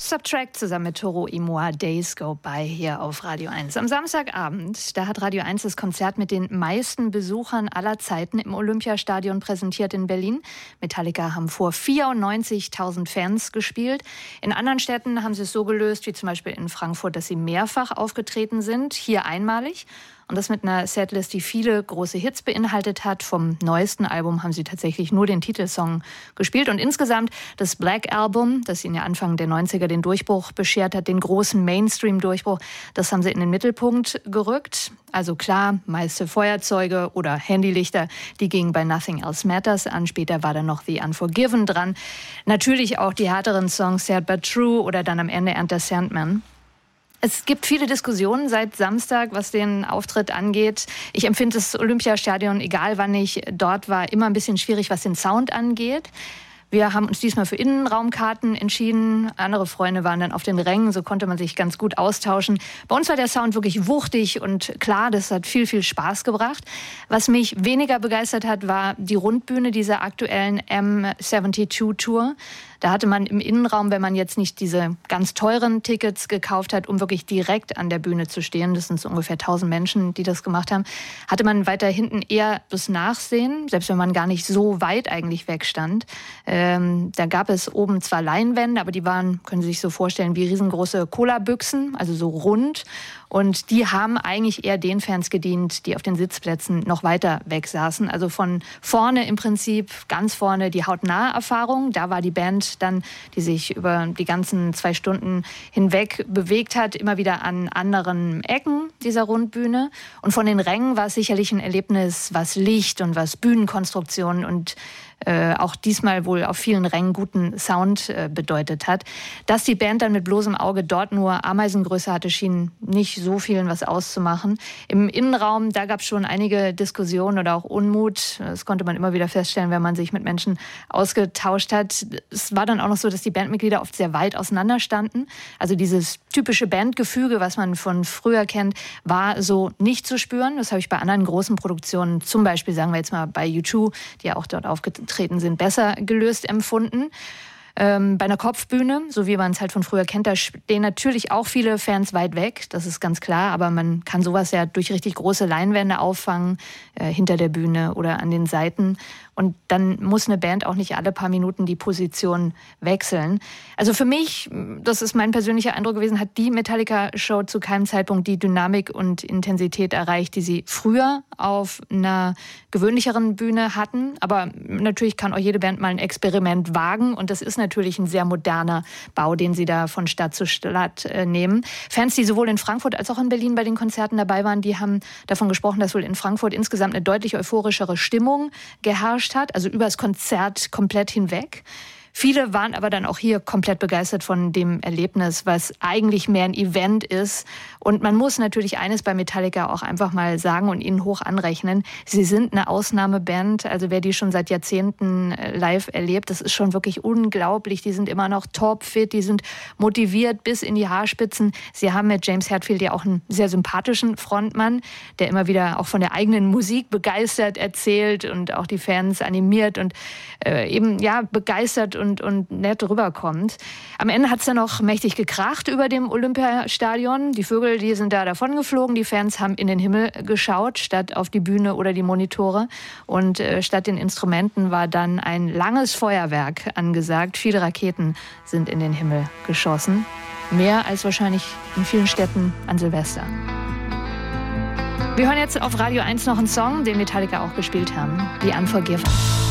Subtract zusammen mit Toro y Moi, Days Go By hier auf Radio 1. Am Samstagabend, da hat Radio 1 das Konzert mit den meisten Besuchern aller Zeiten im Olympiastadion präsentiert in Berlin. Metallica haben vor 94.000 Fans gespielt. In anderen Städten haben sie es so gelöst, wie zum Beispiel in Frankfurt, dass sie mehrfach aufgetreten sind, hier einmalig. Und das mit einer Setlist, die viele große Hits beinhaltet hat. Vom neuesten Album haben sie tatsächlich nur den Titelsong gespielt. Und insgesamt das Black Album, das ihnen ja Anfang der 90er den Durchbruch beschert hat, den großen Mainstream-Durchbruch, das haben sie in den Mittelpunkt gerückt. Also klar, meiste Feuerzeuge oder Handylichter, die gingen bei Nothing Else Matters an. Später war dann noch The Unforgiven dran. Natürlich auch die härteren Songs Sad But True oder dann am Ende Enter Sandman. Es gibt viele Diskussionen seit Samstag, was den Auftritt angeht. Ich empfinde das Olympiastadion, egal wann ich dort war, immer ein bisschen schwierig, was den Sound angeht. Wir haben uns diesmal für Innenraumkarten entschieden. Andere Freunde waren dann auf den Rängen, so konnte man sich ganz gut austauschen. Bei uns war der Sound wirklich wuchtig und klar, das hat viel, viel Spaß gebracht. Was mich weniger begeistert hat, war die Rundbühne dieser aktuellen M72-Tour. Da hatte man im Innenraum, wenn man jetzt nicht diese ganz teuren Tickets gekauft hat, um wirklich direkt an der Bühne zu stehen, das sind so ungefähr 1000 Menschen, die das gemacht haben, hatte man weiter hinten eher das Nachsehen, selbst wenn man gar nicht so weit eigentlich wegstand. Da gab es oben zwar Leinwände, aber die waren, können Sie sich so vorstellen, wie riesengroße Cola-Büchsen, also so rund. Und die haben eigentlich eher den Fans gedient, die auf den Sitzplätzen noch weiter weg saßen. Also von vorne im Prinzip, ganz vorne die hautnahe Erfahrung. Da war die Band dann, die sich über die ganzen 2 Stunden hinweg bewegt hat, immer wieder an anderen Ecken dieser Rundbühne. Und von den Rängen war es sicherlich ein Erlebnis, was Licht und was Bühnenkonstruktion und auch diesmal wohl auf vielen Rängen guten Sound bedeutet hat. Dass die Band dann mit bloßem Auge dort nur Ameisengröße hatte, schien nicht so vielen was auszumachen. Im Innenraum, da gab es schon einige Diskussionen oder auch Unmut. Das konnte man immer wieder feststellen, wenn man sich mit Menschen ausgetauscht hat. Es war dann auch noch so, dass die Bandmitglieder oft sehr weit auseinander standen. Also dieses typische Bandgefüge, was man von früher kennt, war so nicht zu spüren. Das habe ich bei anderen großen Produktionen, zum Beispiel sagen wir jetzt mal bei U2, die ja auch dort aufgetreten sind, besser gelöst empfunden. Bei einer Kopfbühne, so wie man es halt von früher kennt, da stehen natürlich auch viele Fans weit weg, das ist ganz klar, aber man kann sowas ja durch richtig große Leinwände auffangen, hinter der Bühne oder an den Seiten. Und dann muss eine Band auch nicht alle paar Minuten die Position wechseln. Also für mich, das ist mein persönlicher Eindruck gewesen, hat die Metallica-Show zu keinem Zeitpunkt die Dynamik und Intensität erreicht, die sie früher auf einer gewöhnlicheren Bühne hatten. Aber natürlich kann auch jede Band mal ein Experiment wagen. Und das ist natürlich ein sehr moderner Bau, den sie da von Stadt zu Stadt nehmen. Fans, die sowohl in Frankfurt als auch in Berlin bei den Konzerten dabei waren, die haben davon gesprochen, dass wohl in Frankfurt insgesamt eine deutlich euphorischere Stimmung geherrscht hat, also über das Konzert komplett hinweg. Viele waren aber dann auch hier komplett begeistert von dem Erlebnis, was eigentlich mehr ein Event ist. Und man muss natürlich eines bei Metallica auch einfach mal sagen und ihnen hoch anrechnen. Sie sind eine Ausnahmeband. Also wer die schon seit Jahrzehnten live erlebt, das ist schon wirklich unglaublich. Die sind immer noch topfit, die sind motiviert bis in die Haarspitzen. Sie haben mit James Hetfield ja auch einen sehr sympathischen Frontmann, der immer wieder auch von der eigenen Musik begeistert erzählt und auch die Fans animiert und eben ja begeistert und nett rüberkommt. Am Ende hat es dann noch mächtig gekracht über dem Olympiastadion. Die Vögel, die sind da davon geflogen. Die Fans haben in den Himmel geschaut, statt auf die Bühne oder die Monitore. Und statt den Instrumenten war dann ein langes Feuerwerk angesagt. Viele Raketen sind in den Himmel geschossen. Mehr als wahrscheinlich in vielen Städten an Silvester. Wir hören jetzt auf Radio 1 noch einen Song, den Metallica auch gespielt haben. The Unforgiven.